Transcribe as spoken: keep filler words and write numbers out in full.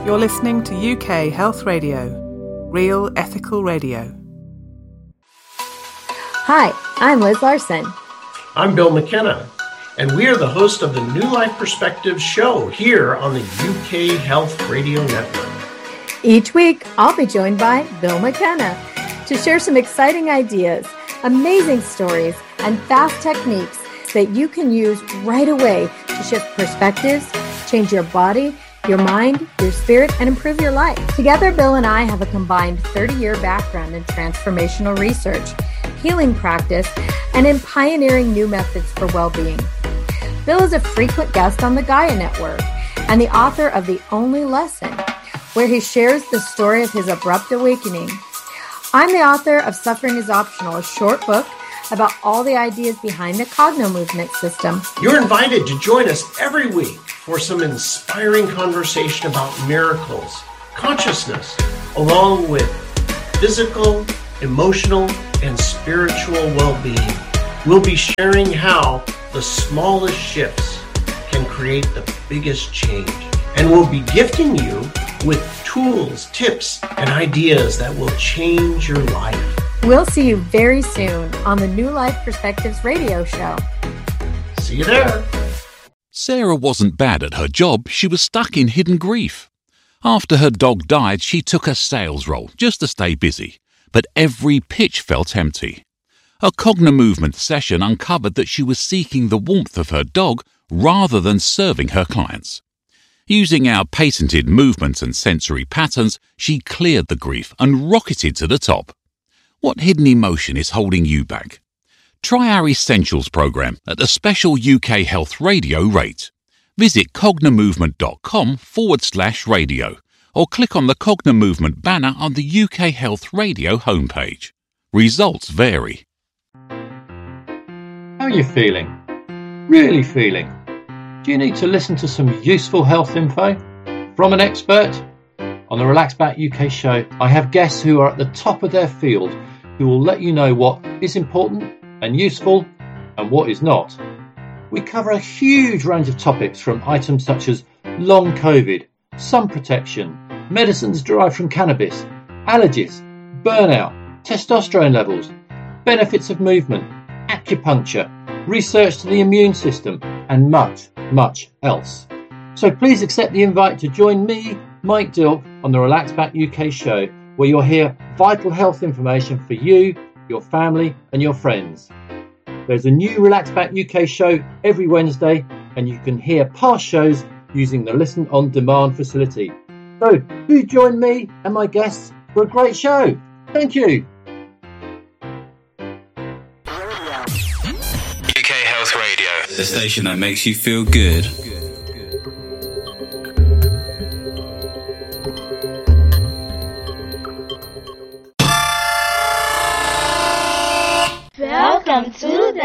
You're listening to U K Health Radio, real ethical radio. Hi, I'm Liz Larson. I'm Bill McKenna, and we are the host of the New Life Perspectives show here on the U K Health Radio Network. Each week, I'll be joined by Bill McKenna to share some exciting ideas, amazing stories, and fast techniques that you can use right away to shift perspectives, change your body, your mind, your spirit, and improve your life. Together, Bill and I have a combined thirty-year background in transformational research, healing practice, and in pioneering new methods for well-being. Bill is a frequent guest on the Gaia Network and the author of The Only Lesson, where he shares the story of his abrupt awakening. I'm the author of Suffering is Optional, a short book about all the ideas behind the Cogno movement system. You're invited to join us every week for some inspiring conversation about miracles, consciousness, along with physical, emotional, and spiritual well-being. We'll be sharing how the smallest shifts can create the biggest change. And we'll be gifting you with tools, tips, and ideas that will change your life. We'll see you very soon on the New Life Perspectives radio show. See you there. Sarah wasn't bad at her job, she was stuck in hidden grief. After her dog died, she took a sales role just to stay busy, but every pitch felt empty. A Cogno movement session uncovered that she was seeking the warmth of her dog rather than serving her clients. Using our patented movement and sensory patterns, she cleared the grief and rocketed to the top. What hidden emotion is holding you back? Try our Essentials program at a special U K Health Radio rate. Visit cognomovement.com forward slash radio or click on the Cogno Movement banner on the U K Health Radio homepage. Results vary. How are you feeling? Really feeling? Do you need to listen to some useful health info from an expert? On the Relax Back U K show, I have guests who are at the top of their field who will let you know what is important and useful and what is not. We cover a huge range of topics from items such as long COVID, sun protection, medicines derived from cannabis, allergies, burnout, testosterone levels, benefits of movement, acupuncture, research to the immune system, and much, much else. So please accept the invite to join me, Mike Dilk, on the Relax Back U K show, where you'll hear vital health information for you, your family, and your friends. There's a new Relax Back U K show every Wednesday, and you can hear past shows using the Listen On Demand facility. So do join me and my guests for a great show. Thank you. U K Health Radio, the station that makes you feel good. Welcome to the